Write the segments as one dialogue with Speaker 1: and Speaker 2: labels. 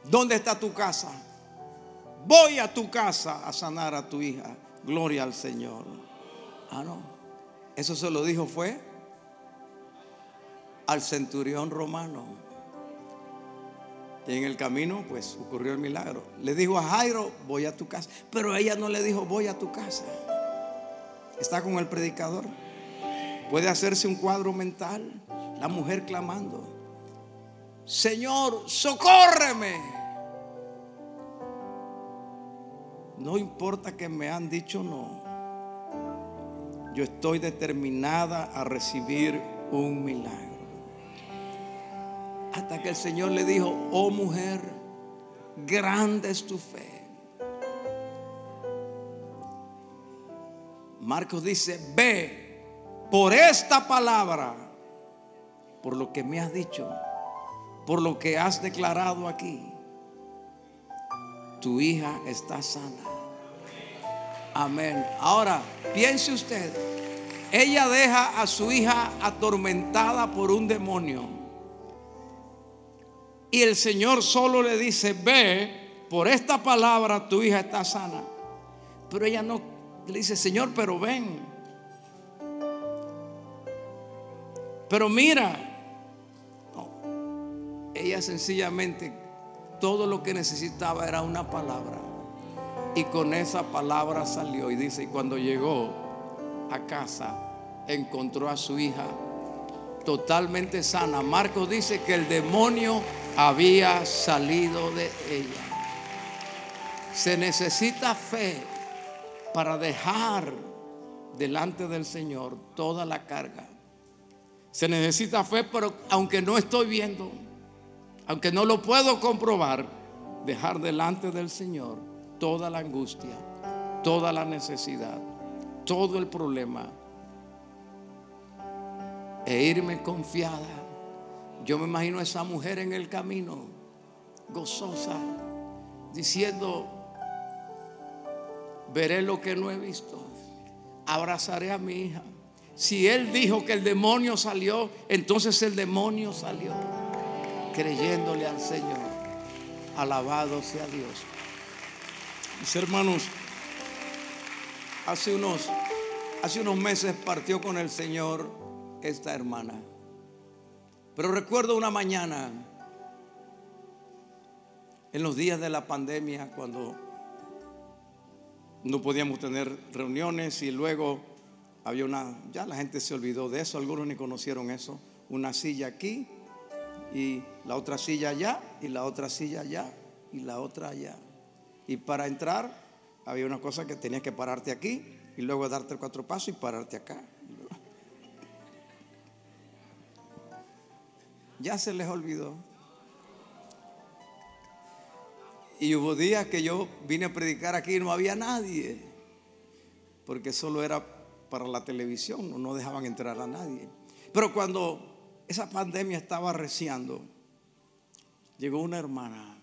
Speaker 1: ¿Dónde está tu casa? Voy a tu casa a sanar a tu hija. Gloria al Señor. Ah, no. Eso se lo dijo fue al centurión romano. Y en el camino pues ocurrió el milagro. Le dijo a Jairo, voy a tu casa. Pero ella no le dijo, voy a tu casa. Está con el predicador. Puede hacerse un cuadro mental. La mujer clamando, Señor, socórreme. No importa que me han dicho no. Yo estoy determinada a recibir un milagro. Hasta que el Señor le dijo, oh mujer, grande es tu fe. Marcos dice, ve por esta palabra, por lo que me has dicho, por lo que has declarado aquí, tu hija está sana. Amén. Ahora, piense usted, ella deja a su hija atormentada por un demonio. Y el Señor solo le dice, ve, por esta palabra tu hija está sana. Pero ella no le dice, Señor, pero ven. Pero mira. No. Ella sencillamente, todo lo que necesitaba era una palabra. Y con esa palabra salió. Y dice, y cuando llegó a casa, encontró a su hija totalmente sana. Marcos dice que el demonio había salido de ella. Se necesita fe para dejar delante del Señor toda la carga. Se necesita fe, pero aunque no estoy viendo, aunque no lo puedo comprobar, dejar delante del Señor toda la angustia, toda la necesidad, todo el problema, e irme confiada. Yo me imagino a esa mujer en el camino, gozosa, diciendo, veré lo que no he visto, abrazaré a mi hija. Si él dijo que el demonio salió, entonces el demonio salió, creyéndole al Señor. Alabado sea Dios. Mis hermanos, hace unos meses partió con el Señor esta hermana. Pero recuerdo una mañana, en los días de la pandemia, cuando no podíamos tener reuniones y luego había ya la gente se olvidó de eso, algunos ni conocieron eso, una silla aquí y la otra silla allá y la otra silla allá y la otra allá. Y para entrar había una cosa que tenías que pararte aquí y luego darte 4 pasos y pararte acá. Ya se les olvidó. Y hubo días que yo vine a predicar aquí y no había nadie, porque solo era para la televisión, no dejaban entrar a nadie. Pero cuando esa pandemia estaba arreciando, llegó una hermana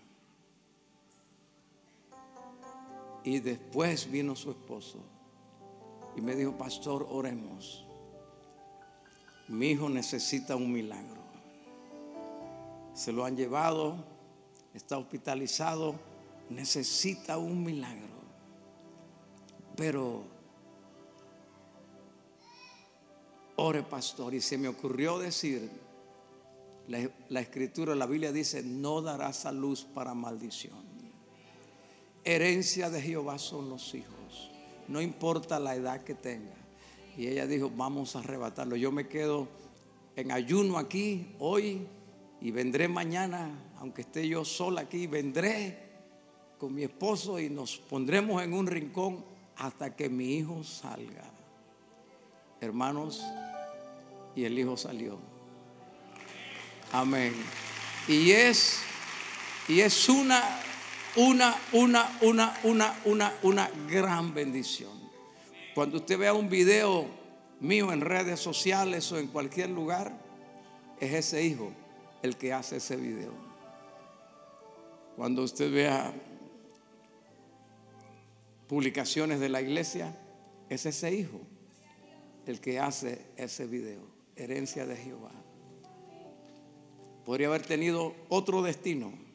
Speaker 1: y después vino su esposo y me dijo, pastor, oremos. Mi hijo necesita un milagro. Se lo han llevado, está hospitalizado, necesita un milagro. Pero ore, pastor. Y se me ocurrió decir, la escritura, la Biblia dice, no darás a luz para maldición. Herencia de Jehová son los hijos, no importa la edad que tenga. Y ella dijo, vamos a arrebatarlo. Yo me quedo en ayuno aquí hoy y vendré mañana, aunque esté yo sola aquí, vendré con mi esposo y nos pondremos en un rincón hasta que mi hijo salga. Hermanos, y el hijo salió. Amén. Y es una gran bendición. Cuando usted vea un video mío en redes sociales o en cualquier lugar, es ese hijo el que hace ese video. Cuando usted vea publicaciones de la iglesia, es ese hijo el que hace ese video. Herencia de Jehová. Podría haber tenido otro destino,